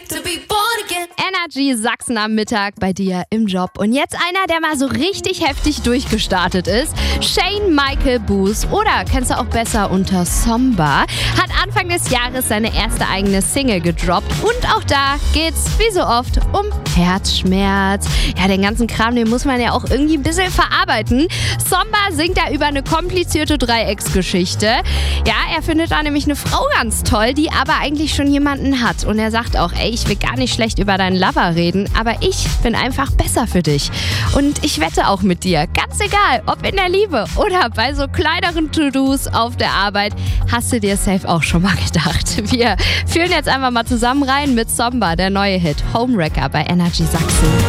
Energy Sachsen am Mittag bei dir im Job. Und jetzt einer, der mal so richtig heftig durchgestartet ist. Shane Michael Booth, oder kennst du auch besser unter Somba, hat Anfang des Jahres seine erste eigene Single gedroppt. Und auch da geht's, wie so oft, um Herzschmerz. Ja, den ganzen Kram, den muss man ja auch irgendwie ein bisschen verarbeiten. Somba singt da über eine komplizierte Dreiecksgeschichte. Ja, er findet da nämlich eine Frau ganz toll, die aber eigentlich schon jemanden hat. Und er sagt auch, ey, ich will gar nicht schlecht über deinen Lover reden, aber ich bin einfach besser für dich. Und ich wette auch mit dir, ganz egal, ob in der Liebe oder bei so kleineren To-Dos auf der Arbeit, hast du dir safe auch schon mal gedacht. Wir fühlen jetzt einfach mal zusammen rein mit Somba, der neue Hit Homewrecker bei Energy Sachsen.